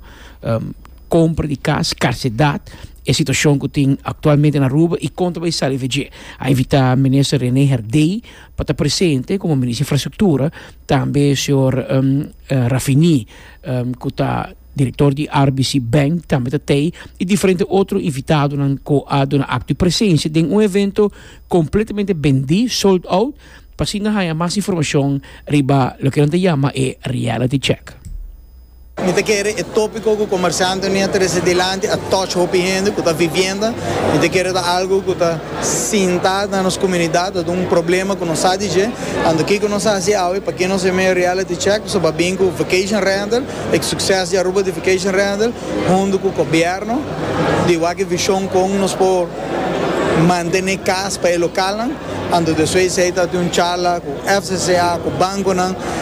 compra de casa, carcidade, a situação que tem atualmente na Aruba e conta vai estar a invitar o ministro René Herdey para estar presente como ministro de infraestrutura, também o senhor Rafini, que está diretor de RBC Bank, também tem, e diferentes outros invitados que há acto de presença de evento completamente vendido, sold out, para se não há mais informação, riba, o que a gente chama é Reality Check. Niet keren het tópico que o comerciante não interessa delante a touch hopiendo que está vivendo niet keren da algo que está sentado na nossa comunidade de problema que nós sabe dizer ando aqui que nós sabe hoje para quem não se meio reality check sobre bem com vacation rental e sucesso de Aruba de vacation rental junto com o governo de que visão com nós por manter casa para o local ando depois se está de charla com FCCA com banco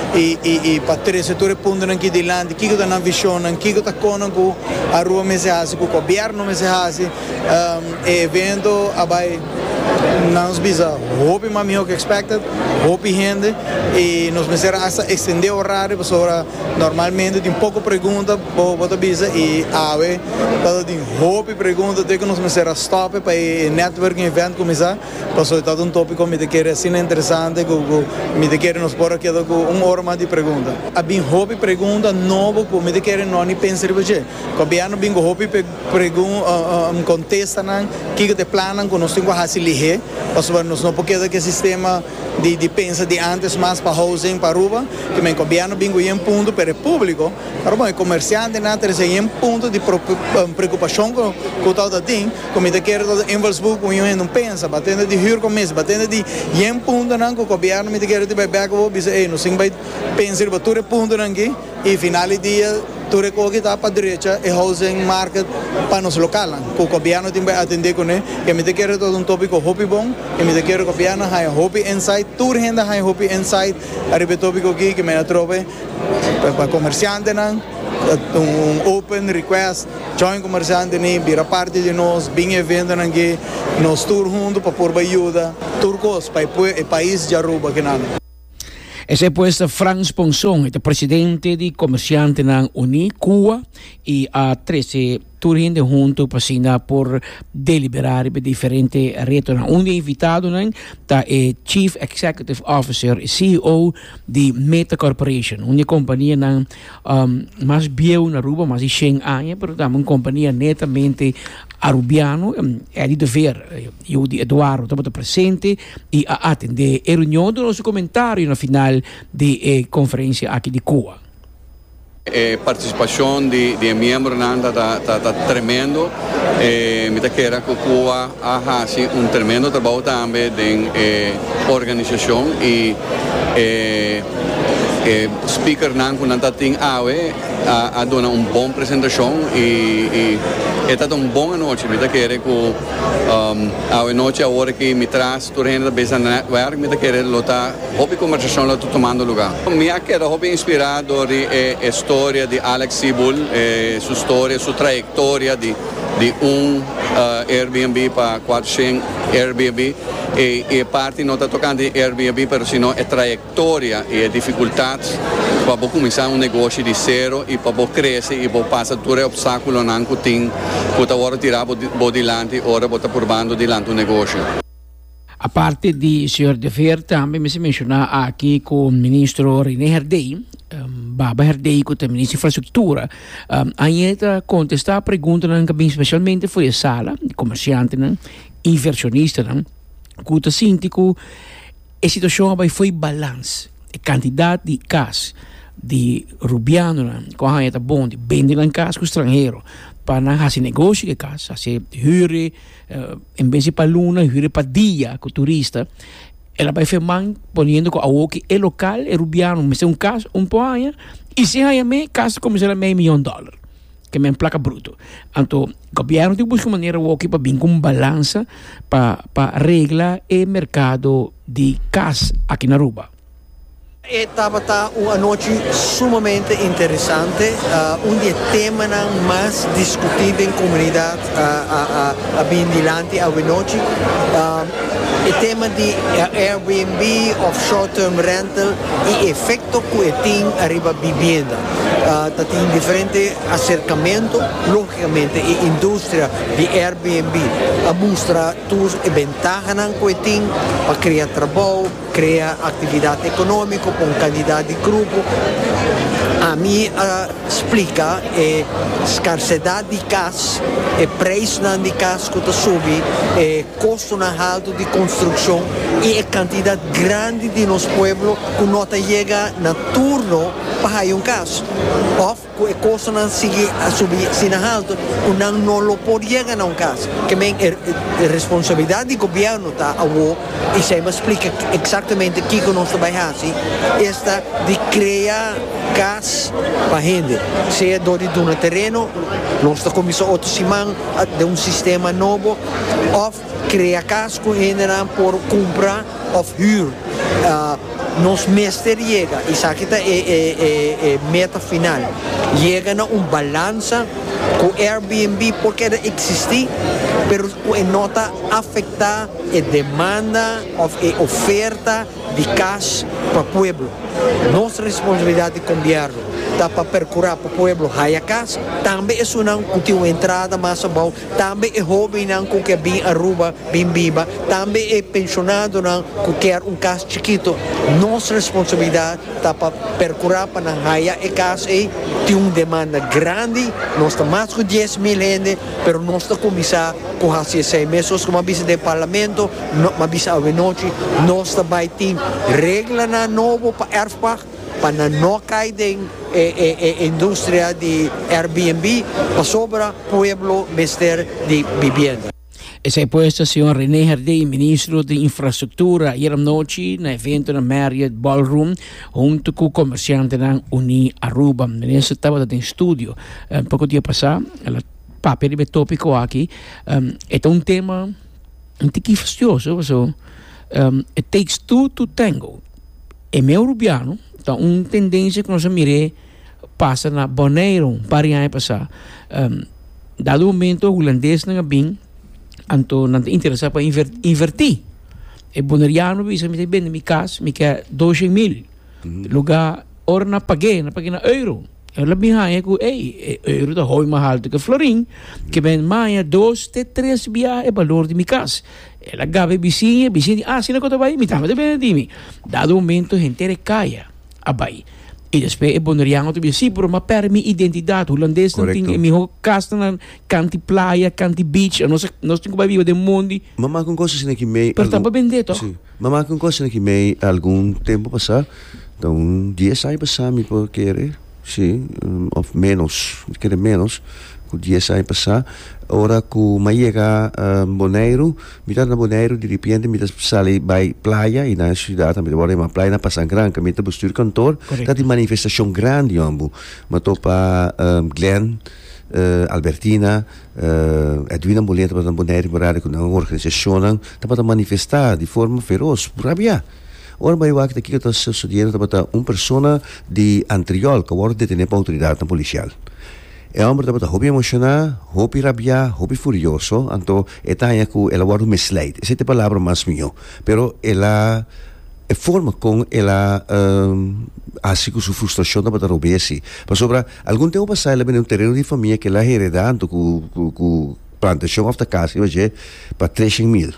e para ter setores pontos aqui de land que está na visão que está com a rua mesehase com o governo mesehase evento abai nós bisa hope mami o que expected hope gente e nos mesera hasta extender o horário para normalmente tem pouco pergunta bota bisa e ave para tem hope pergunta tem que nos mesera stop para networking event começar para soltar tópico me te quer assim interessante me te quer nos por aqui com hora mais de pergunta a bem hope pergunta novo que me te quer não nem pensar você governo bem hope pergunta contesta não que te planam com nós tem que lihe para nós não porque que sistema de pensa de antes mais para housing para Aruba que me governo bem em ponto para o público para o comerciante não ter em ponto de preocupação com tal da tem como te quer do invalsbook com eu não pensa batendo de huur com mês batendo de em ponto não com o governo me te quer de back over bisa não sim vai pensar para todo ponto não aqui e final de dia tu recolhe tá para direita e housing market para nos local. O governo tem que atender com ele. Que me te quer todo tópico hobby bom, que me te quer governo há hobby inside, tu renda há hobby inside. Arriba tópico aqui que me atrope para comerciante não. Open request, join comerciante nem vira parte de nós, bem evento aqui, nós tour junto para por ajuda, turcos para o país de Aruba que nada. Ese pues Franz Ponson, el presidente de Comerciantes na Uni Cuba y a 13 turinde junto pasina por deliberar diferentes retos. Un invitado está el Chief Executive Officer y CEO de Meta Corporation, una compañía más vieja en Aruba, más de 100 años, pero también una compañía netamente arubiano. È di dover io di Eduardo estamos presente e a atender e reunião do nosso comentário na final de conferência aqui de Cuba. Participação de membros está tremendo. Me da queira que Cuba hace tremendo trabalho também de organização e speaker nan kun nanta ting awe a dona bom apresentação e é stata boa noite. Me da querer que awe noite a hora que me traz turno da Beza Network me da querer lota hobby conversação lá tomando lugar. Me ha querido hobby inspirado de história de Alex Sibul, sua história, sua trajetória de Airbnb para 400 Airbnb e parte não está tocando de Airbnb, mas senão é trajetória e dificuldades para começar negócio de zero e para crescer e para passar todo obstáculo não que tem que agora tirar de lante ora para provando de lante negócio. A parte de senhor de Ver também me se mencionar aqui com o ministro René Herdey, Baba Herdey, com o ministro de Infraestrutura. Ainda contestar a pergunta bem especialmente foi a sala de comerciante, inversionista, que síndico, a situação foi balance, a quantidade de casas de rubiano, com a gente bom de vender em casa com estrangeiro, para não fazer negócio de casa, fazer hyre, em vez de para luna, hyre para dia com turista, ela vai firmar ponendo com a que é local, é rubiano, mas é caso, poanha, e se há me casa começar a $500,000, que é placa bruto. Então, o governo tem que buscar maneira para vir com balança para regla e mercado de casa aqui na Aruba. Estava uma noite sumamente interessante, tema mais discutido em comunidade bem dilante a noite. O tema de Airbnb, of short-term rental e efeito que tem arriba vivienda. Tem diferente acercamento, logicamente, a indústria de Airbnb mostra todas as vantagens que tem para criar trabalho, criar atividade econômica com quantidade de grupo. A mim explica a escassez de casa, o preço de casa que sobe, o custo alto de construção e a quantidade grande de nosso povo que não chega na turno para ir casa. Ou o custo não sigue a subir sin alto, não pode chegar a casa. Que a responsabilidade do governo está e se me explica exatamente o que nós trabalhamos, esta de criar casa para gente, seja de um terreno, nós estamos começando outro semana de sistema novo, ou criar casa que gente por comprar ou huur. Nos mestre chega, e isso aqui é meta final, chega a balança com Airbnb porque existe, mas não está afetar a demanda ou a oferta de casa para o povo. Nossa responsabilidade como governo está para procurar para o povo a casa, também é uma entrada mais boa, também é hobby que é bem Aruba, bem viva, também é pensionado que quer casa chiquito. Nossa responsabilidade está para procurar para a casa e tem uma demanda grande, nós estamos mais de 10,000 gente, mas nós estamos começar com as 6 meses, como a visa do parlamento, a visa à noite, nós também temos regras novas para Erfbach, para não cair a indústria de Airbnb, para sobre o povo mestre de vivienda. Essa puesta senhor René Herdey, ministro de Infraestrutura, ieri noche na evento na Marriott Ballroom, junto com o comerciante na Uni Aruba. Ministro estava em estúdio pouco dia passado, ela papel de tópico aqui, é um tema um pouquinho fastidioso, so, it takes two to tango. É meu rubiano, então uma tendência que nós miramos passa na Bonaire, para aí passar. Dado o momento, o holandês não é bem, então não te interessa para invertir. E boneriano bisa me bem, mi casa, me quer 200,000. Lugar, ora na paguei na euro. Ela me raia com, euro da hoi mahal do que florim, que bem maia 2 até 3 bia é valor de mi casa. Ela gabe bicinha, se não conta vai, me tava de bem de mim. Dado o momento, a gente caia abai. E depois é boneriano te sim, pero ma per mi identidade holandês não tem mi casa na canti praia, canti beach, nós temos que viver de mundo. Mamá com coisas que me per tapa bendeto. Sim. Mamá com coisas que me algum tempo passar, então 10 anos passar me por querer, sim, of menos, querer menos, com 10 anos passar. Ora com me chega a Bonaire, me dá na Bonaire de repente me dá sali by praia e na cidade me dá uma praia na Passan Branca, me dá postura cantor, tá de manifestação grande ambo, me topa Glenn, Albertina, Edwina Moleta para Bonaire para com uma organização, tá para manifestar de forma feroz, rabia. Ora vai aqui que está sucedendo para uma pessoa de Antriol que agora detém para a autoridade policial. É um homem que hobby emocional, hobby rabia, hobby furioso, então é que ela guarda misleid. Essa é a palavra mais minha. Pero ela é forma com ela assim com sua frustração para roubar assim. Mas sobre algum tempo passado ela vem um terreno de família que ela heredando com plantação da casa, vai para 300,000.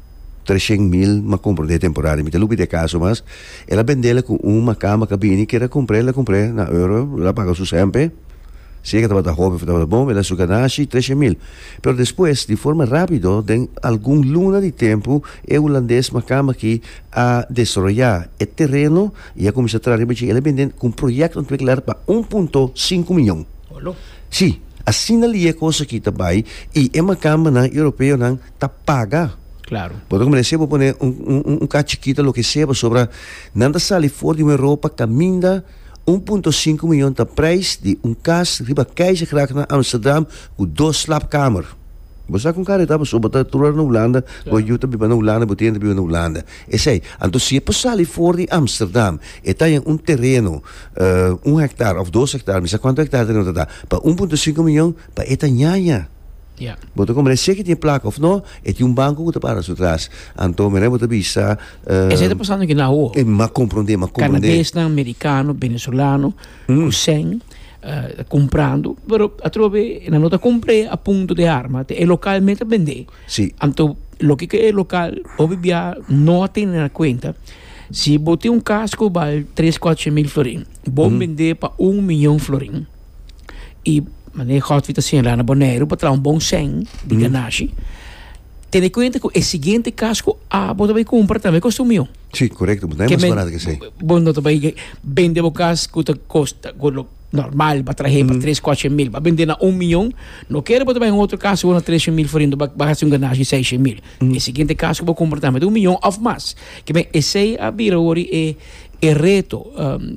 300,000 ma compro de temporário, me lubi de casa, mas ela vendeu com uma cama cabine que ela comprei na euro, ela paga su sempre. Se que estava joven, estava bom, ela su ganache 300,000. Pero depois, de forma rápida, em algum luna de tempo, o holandês macama aqui a desarrollar o terreno e a começar a trabalhar, ela vendendo com um projeto declarado para 1,5 milhão. Sim, assim ali é coisa que está bem, e a macama europeu não está paga. Claro. Porque como decía, vou poner um cachiquito, lo que sea, sobre nada sale fora de uma Europa, caminha 1,5 milhão de preço de casa riba keizer graag naar Amsterdam com 2 slaapkamer. Você com cara estava só botar tudo na Holanda, o Utah vive na Holanda, o Tienda vive na Holanda. E sei, então se passar ali fora de Amsterdam, e tem um terreno, 1 hectare of 2 hectare, mas quanto hectare tem para 1,5 milhão para etanhanya. Yeah. Porque como ele sei que tem placa ou não, é de um banco que para atrás. Então, me lembro de vista. Esse está passando aqui na rua. Mas compreender. Canadês, americano, venezuelano, sem comprando, pero a trove na nota comprei a ponto de arma, é localmente vender. Sim. Então, o que é local, obvia não tem na conta. Se botei um casco vale 3-4 florin, vou vender para 1 milhão florin. E maneira hot vita assim lá na Bonaire para trazer bom 100 de ganache. Tendo em conta que o seguinte casco bota bem compra também custa 1 milhão. Sim, correto, mas não é mais barato que sei. Bom, não também vende o casco custa normal para trazer para 3-4 mil, para vender na 1 milhão. Não quero botar bem outro casco na 3 mil florindo para fazer um ganache de 6 mil. O seguinte casco vou comprar também de 1 milhão ou mais. Que bem, esse a vira hoje é reto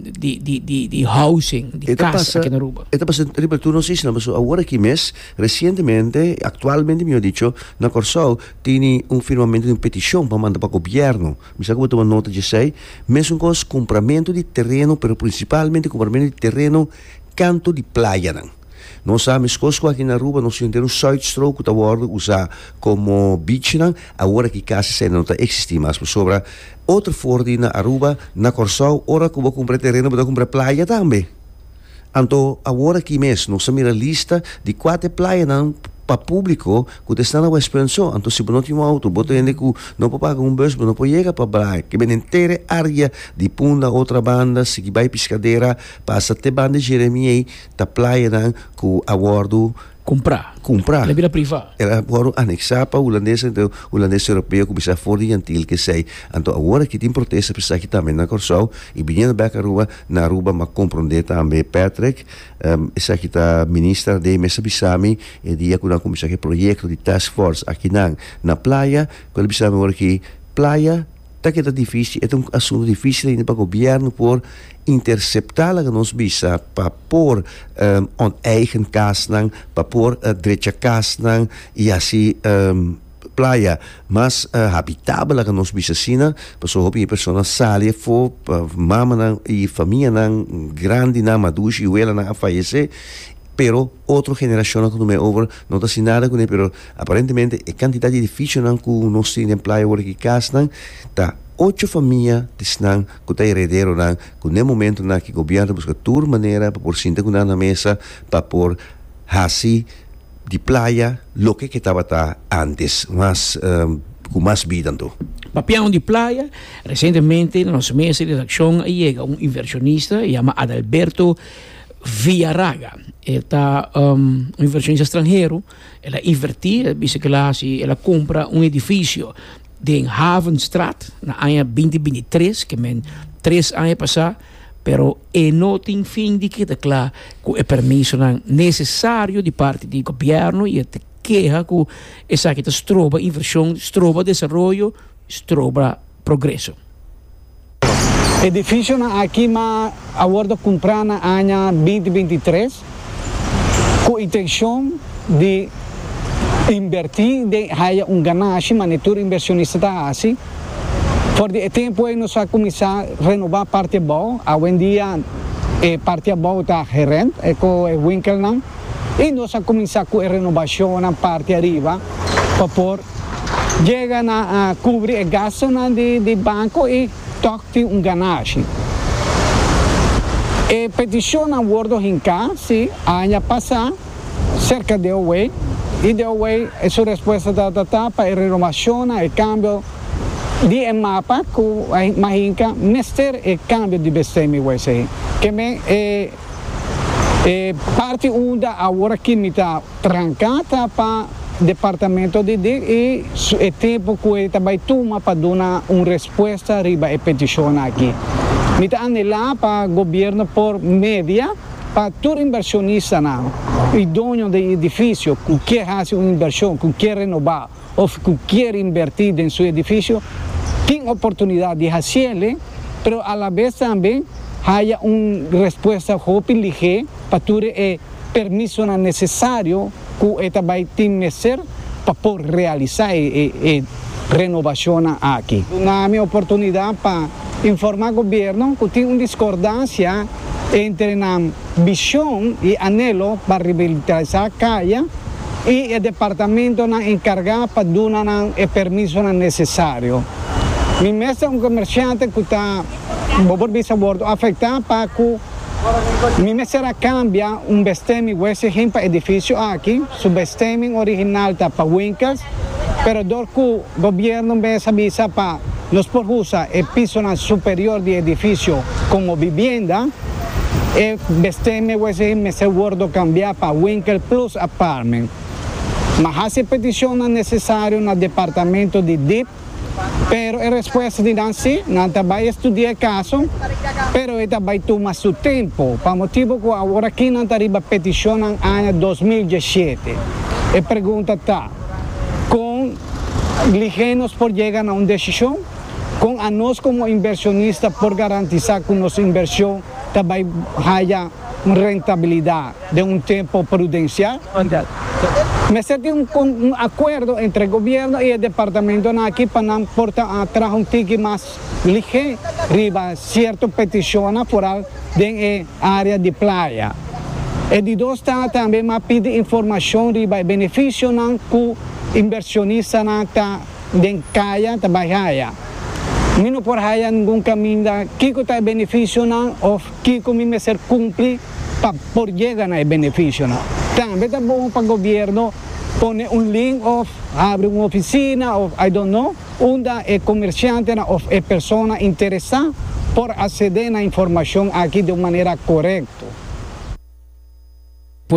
de housing, de casa aqui na Aruba. Está passando, tu não sei se não, mas agora que mês, recentemente, atualmente, me ho dicho, na Corsol, tem firmamento de uma petição para mandar para o governo. Me sabe que eu uma nota de sei, mas um coisa, compramento de terreno, pero principalmente compramento de terreno, canto de praia, não. Nós sabemos que aqui na Aruba nós temos um Zuidstrook que agora usar como beach, agora que quase não está existindo mais. Sobre outra fora na Aruba, na Corsol, agora que eu vou comprar terreno, vou comprar praia também. Então, agora que mês, nós temos a lista de 4 praias para público que está na expansão. Então, se você não tem um auto, você não pode pagar um bus, não pode chegar para a praia. Que vem inteira área de Punda, outra banda, se vai piscadeira, passa até banda de Jeremias, da praia, que aguardo comprar. Comprar. La vida privada. Ela agora anexar para o holandês europeu começar a for diantil que sei. Então agora que tem protesta para aqui também na Corsau e vindo back na Aruba mas compreender também Patrick essa aqui tá ministra de Mesa Bisami e dia quando começar que projeto de task force aqui na praia, quando Bisami agora que praia tá que tá difícil, é um assunto difícil ainda para o governo por interceptar a nossa visa para pôr on eigen kaas para pôr direita kaas e assim praia mas habitável a nossa visa sina para só que pessoas saem for mama e família grande na madushi e ela na fallecer pero outra geração que não é over não está nada com ele pero aparentemente a quantidade de ficha que nós temos em praia agora que casa tá 8 famílias estão que está herdeiro que no momento que o governo busca toda maneira para pôr cinta na mesa para pôr assim de praia lo que estava antes mas com mais vida então. Papião de praia, recentemente na nossa mesa de redacção chega um inversionista chama Adalberto Villarraga. Está inversionista estrangeiro, ela invertir, dice que ela compra edifício de Havenstraat na ano 2023, que men 3 anos passar, pero não tem fim de que declara que é permisso necessário de parte do governo e te queja que essa que estroba inversão, estroba desenvolvimento, estroba progresso. Edifício aqui mas agora comprar na ano 2023 com intenção de invertir de haya ganagem, mas não inversionista está assim. Por de tempo aí nós vamos começar a renovar parte boa. Hoje em dia parte boa está gerente, com o Winkel não. E nós vamos começar com a renovação na parte arriba para por chegar a cobrir o gasto de banco e toque ganagem. A petição na World Hinka, se ano passado, cerca de Huawei, e de Huawei a sua resposta para a renovação, o cambio de mapa, que a Hinka, mestre o cambio de bestemming, que me parte da agora que me está trancada para departamento de e o tempo que ele vai tomar para dar uma resposta riba a petição aqui. Me está lá para o governo por média para todo inversionista e dono de edifício que quer fazer uma inversão, que quer renovar ou que quer invertir em seu edifício, tem oportunidade de fazer, mas a la vez também haya uma resposta rápida para todo o permisso necessário que ele vai ter para poder realizar a renovação aqui. Na minha oportunidade para informar o governo que tem uma discordância entre a visão e anelo para revitalizar a calle e o departamento encarregado para dar o permisso necessário. Mi mestre é um comerciante que está afetado para que mi mestre cambia bestemming esse edifício aqui, su bestemming original está para Winkels, pero do que o governo me avisa para nos por usar o piso superior do edifício como vivienda, e bestemming esse mestre guardo cambiar para Winkels plus apartment. Mas a petição necessária no departamento de DIP, pero a resposta de Nancy, não vai estudar o caso, pero ele vai tomar seu tempo, para motivo que agora aqui não arriba petição no ano 2017. E pergunta está, com ligeiros por chegar a uma decisão, com a nós como inversionista por garantizar que nossa inversão também haja rentabilidade de um tempo prudencial. Mas tem um acordo entre o governo e o departamento aqui para portar atrás tique mais ligeiro, riba certa petição fora da área de praia. E de dois está também pede informação riba benefício que o inversionista está em caia trabalhar. Não por haya nenhum caminho que está benefício ou que me ser cumprir para por chegar a benefício. Também é bom para o governo pôr link ou abrir uma oficina ou I don't know, onde é comerciante ou é pessoa interessada por aceder à informação aqui de maneira correta. Pues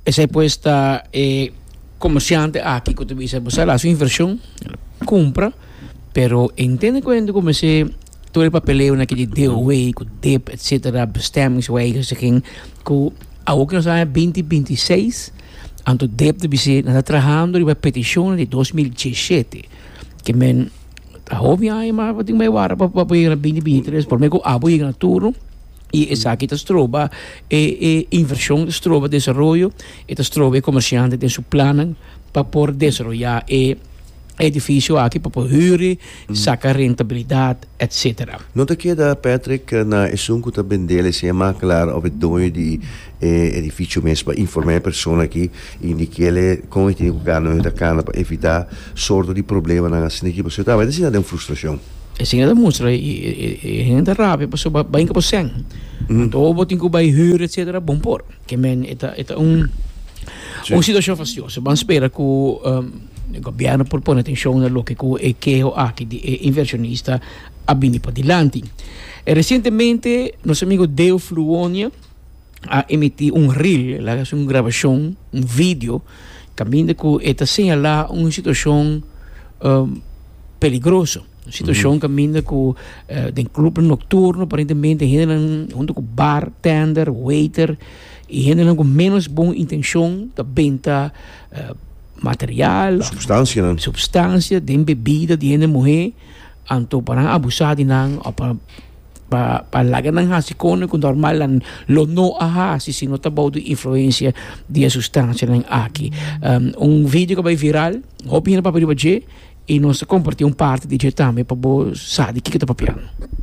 essa é posta comerciante aqui que tu dice, você lá sua inversão compra, pero entende quando comecei todo o papeleo naquele DOE, com DEP, etc., bestemmingswijzers, que ook nós estamos em 2026, anto DEP de BC, nós estamos trabalhando em uma petição de 2017, que men, a óbvio, mas eu tenho que ir para 2023, por meio que eu vou na turno, e essa aqui está trova inversão, está trova desenvolvimento, está trova comerciante de seu plano para poder desenvolver edifício aqui para poder sacar rentabilidade, etc. Não te queda, Patrick, na essunco também dele se é mais claro o dono de edifício mesmo para informar a pessoa aqui e de que ele como tem o gano da cana para evitar sorte de problema na cidade que você tá, mas isso é uma frustração. Essa ainda demonstra e ainda rápido, pessoa bem que você então vou ter que vai huur, etc. bom por que men é uma situação faciosa. Vamos esperar que o governo por pôr atenção no que é que aqui de inversionista a vir para adiante. Recentemente, nosso amigo Deo Fluonia a emitir reel, uma gravação, vídeo, caminho que está señalar uma situação peligrosa. Uma situação caminho que de clube noturno, aparentemente, junto com bartender, waiter, e ainda com menos boa intenção da venda material, substância, de bebida, de gente morrer, então para abusar de nang, para lagar nang hasikone com normal lo no aha se não tá bom de influência de substância nang aqui. Vídeo que vai viral, opina para privaje e nós compartilhamos parte de também para saber o que está papiando.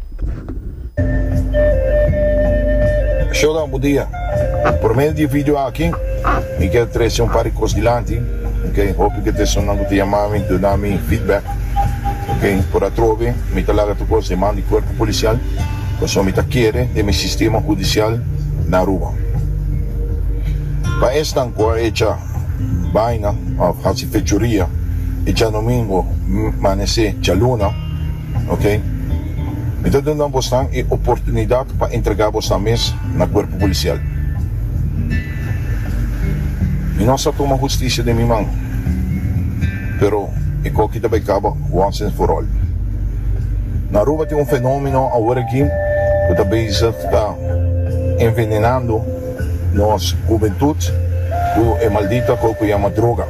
Show, bom dia. Por meio de vídeo aqui, eu quero trazer par de coisas dilante. Okay, hope que te não te chamar de dar me feedback. Okay, por a trove, me tá lá tu coisa de corpo policial, que me tá querer de meu sistema judicial na rua. Para esta coisa hecha vaina, a fechoria, hecha domingo, amanhecer, chaluna, ok? Me tá dando uma oportunidade para entregar você mês na corpo policial. E não só toma justiça de minha mão, pero eu quero que também acaba once and for all. Na rua tem fenômeno agora aqui que também está envenenando nossa juventude, que é maldita com o que chama droga.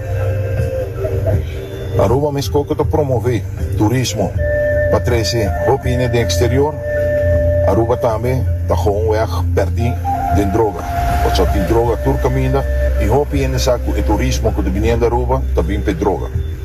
Na rua mesmo que está promover turismo para trazer opinião do exterior, a rua também está com perder de droga. Porque só tem droga turca ainda. E hopi en saco e turismo que vem da Aruba também para droga.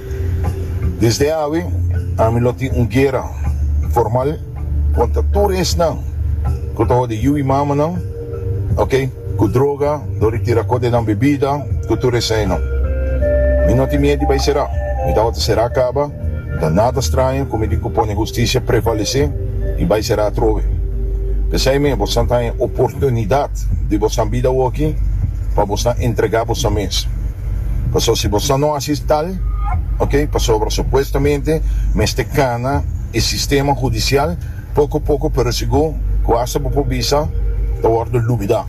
Desde aí, a mim tem guerra formal contra turistas não, que todo de Yui Mama não, ok? Com droga, do retira code da bebida, com turistas não. Mim não tem medo de vai será, me dá outra será acaba, dá nada estranho, como digo põe justiça prevalecer e vai será trove. Pensei mesmo, você tem oportunidade de você vida aqui. Para você entregar você mesmo. Porque se você não assiste tal, ok? Para sobre supostamente, neste cana, o sistema judicial, pouco a pouco, pero seguro, quase por visa, da ordem dúvida.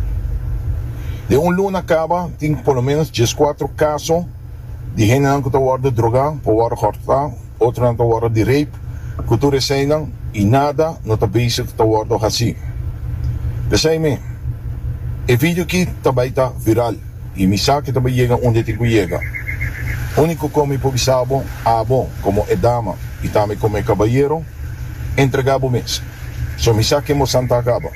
De luna acaba, tem pelo menos 14 casos de gente que está ordem droga, para ordem cortar, outro não está ordem de rape, que tu recém e nada, não está visa que está ordem assim. Pensei mesmo. O vídeo aqui também está viral e me sabe que também chega onde tem que chegar. O único como improvisado, como é dama e também como é cavalheiro, entregava o mês. So me sabe que você não acaba.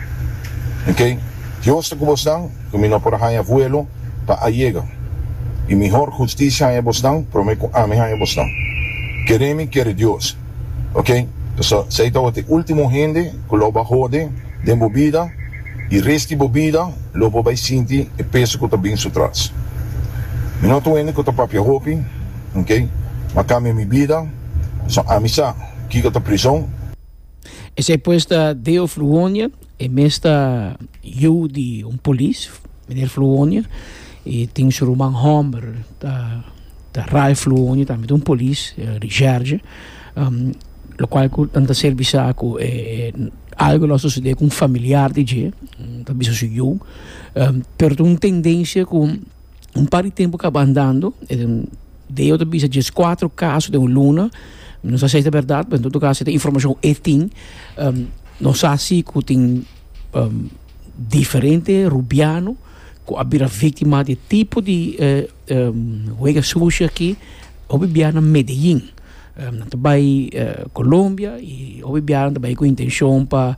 Ok? Eu estou com você, que me não por aí abuelo, para aí chega. E melhor justiça é você, para mim, a mim é você. Queremos, quer Deus. Ok? Então, se está o último gente que lo bajou de bebida, e resto de bebida, logo vai sentir o peso que está bem atrás. Eu não estou indo com a própria roupa, ok? Mas a minha vida, a missa, que está prisão. Essa é posta Deo Fluonia, é mesta eu de polícia, menino Fluonia, e tem o Roman Homer, da Ralph Fluonia, também de polícia, Richard, o qual anda serviço com algo lá suceder com um familiar de G, talvez isso eu, pero tem uma tendência com um par de tempo que andando, de outra vez, 4 casos de luna, não sei se é verdade, mas em todo caso, tem informação etim, não sei se tem diferente rubiano, que a vítima de tipo de huelga sucia aqui, obibiana Medellín. Também Colômbia e obibiana também com intenção para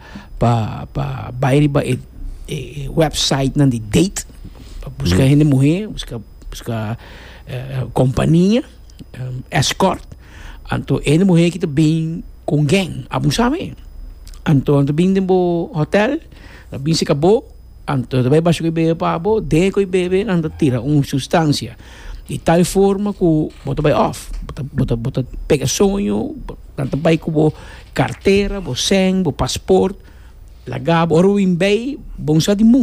website de date, buscar gente mulher, buscar companhia, escort. Então, é uma mulher que também com gang, abusame. Então, também tem um hotel, também se acabou, então também baixa que bebe para abo, de que bebe, anda tira uma substância de tal forma que bota vai off, bota pega sonho, tanto vai com carteira, bo sen, bo passport, lagabo, oro in bay, bom sa di mundo.